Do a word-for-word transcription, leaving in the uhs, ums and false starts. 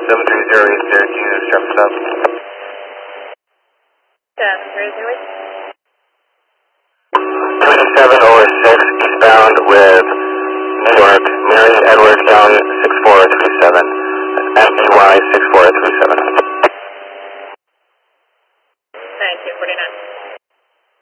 seven three zero East Syracuse, traffic stop. seven three zero. twenty-seven oh six eastbound with New York, Mary Edward Young, six four three seven. M E Y six four three seven. Thank you, forty-nine.